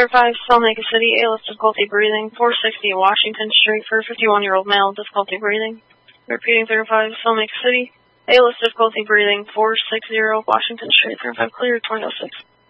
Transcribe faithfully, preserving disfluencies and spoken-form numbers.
thirty-five, Salt Lake City, A L S difficulty breathing, four sixty Washington Street for fifty-one-year-old male, difficulty breathing. Repeating thirty-five, Salt Lake City, A L S difficulty breathing, four sixty Washington Street, thirty-five clear, twenty oh six.